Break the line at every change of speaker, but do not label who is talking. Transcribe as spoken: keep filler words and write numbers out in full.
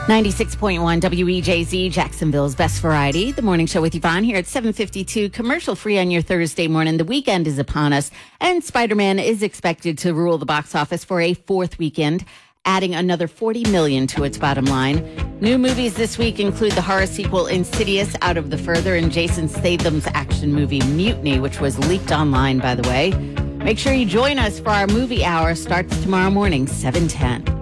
ninety-six point one W E J Z, Jacksonville's best variety. The morning show with Yvonne here at seven fifty-two, commercial free on your Thursday morning. The weekend is upon us, and Spider-Man is expected to rule the box office for a fourth weekend, adding another forty million dollars to its bottom line. New movies this week include the horror sequel Insidious, Out of the Further, and Jason Statham's action movie Mutiny, which was leaked online, by the way. Make sure you join us for our movie hour. Starts tomorrow morning, seven ten.